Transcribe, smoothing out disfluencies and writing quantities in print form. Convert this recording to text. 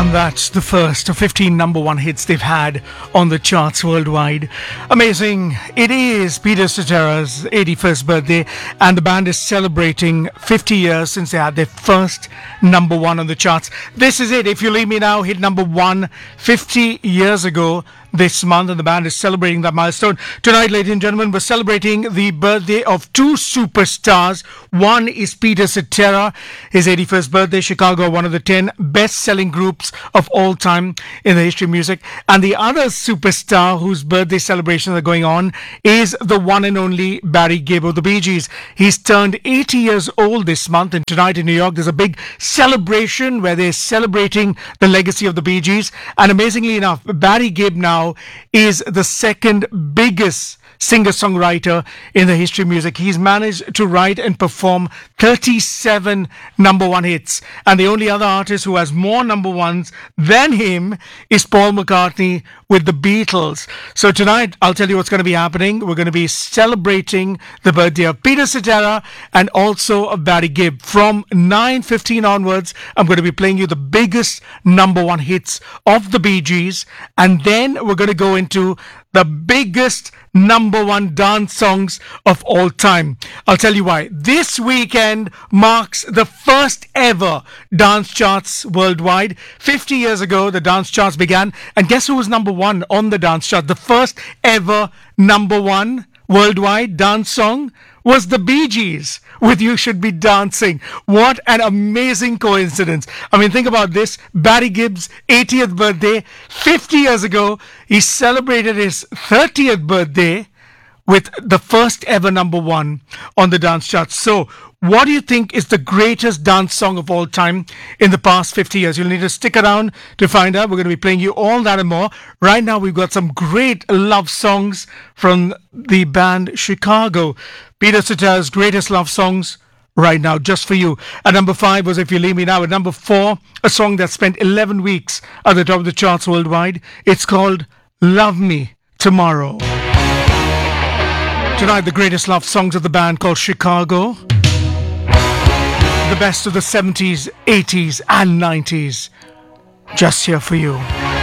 And that's the first of 15 number one hits they've had on the charts worldwide. Amazing. It is Peter Cetera's 81st birthday, and the band is celebrating 50 years since they had their first number one on the charts. This is it. If You Leave Me Now hit number one 50 years ago this month, and the band is celebrating that milestone. Tonight, ladies and gentlemen, we're celebrating the birthday of two superstars. One is Peter Cetera, his 81st birthday. Chicago, one of the 10 best-selling groups of all time in the history of music. And the other superstar whose birthday celebrations are going on is the one and only Barry Gibb of the Bee Gees. He's turned 80 years old this month, and tonight in New York, there's a big celebration where they're celebrating the legacy of the Bee Gees. And amazingly enough, Barry Gibb now is the second biggest singer-songwriter in the history of music. He's managed to write and perform 37 number one hits. And the only other artist who has more number ones than him is Paul McCartney with the Beatles. So tonight, I'll tell you what's going to be happening. We're going to be celebrating the birthday of Peter Cetera and also of Barry Gibb. From 9:15 onwards, I'm going to be playing you the biggest number one hits of the Bee Gees. And then we're going to go into the biggest number one dance songs of all time. I'll tell you why. This weekend marks the first ever dance charts worldwide. 50 years ago, the dance charts began. And guess who was number one on the dance chart? The first ever number one worldwide dance song was the Bee Gees with You Should Be Dancing. What an amazing coincidence. I mean, think about this. Barry Gibb's 80th birthday. 50 years ago, he celebrated his 30th birthday with the first ever number one on the dance charts. So, what do you think is the greatest dance song of all time in the past 50 years? You'll need to stick around to find out. We're going to be playing you all that and more. Right now, we've got some great love songs from the band Chicago. Peter Cetera's greatest love songs right now, just for you. At number 5 was If You Leave Me Now. At number 4, a song that spent 11 weeks at the top of the charts worldwide. It's called Love Me Tomorrow. Tonight, the greatest love songs of the band called Chicago. The best of the 70s, 80s, and 90s. Just here for you.